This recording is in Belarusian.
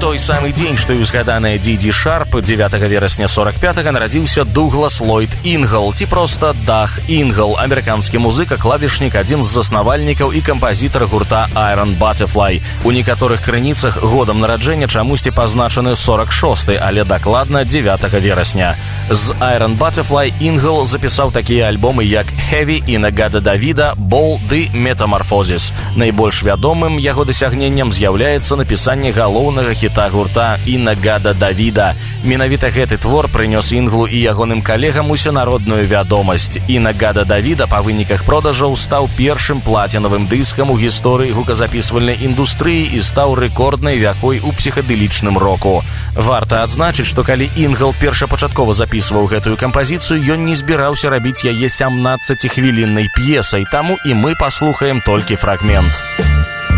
той самы дзень, што і узгаданая Диди Шарп, 9 верасня 45-га нарадзіўся Дуглас Ллойд Інгл, ці проста Даг Інгл, амерыканскі музыка, клавішнік, адзін з заснавальнікаў і кампазітар гурта Iron Butterfly. У некаторых крыніцах годам нараджэння чамусьці пазначаны 46-й, але дакладна 9 верасня. З Iron Butterfly Інгл запісаў такія альбомы, як Heavy, In-A-Gadda-Da-Vida, Ball ды Metamorphosis. Найбольш вядомым яго дасягненнем з'яўляецца напісанне галоўнага хіта гурта In-A-Gadda-Da-Vida. Менавіта гэты твор прынёс Інглу і ягоным калегам усенародную вядомасць. In-A-Gadda-Da-Vida па выніках продажаў стаў першым плацінавым дыскам у гісторыі гуказапісвальнай індустрыі і стаў рэкорднай вякой у псіхадэлічным року. Варта адзначыць, што калі Інгл першапачаткова запісваў гэтую кампазіцыю, ён не збіраўся рабіць яе 17-хвіліннай п'есай, таму і мы паслухаем толькі фрагмент.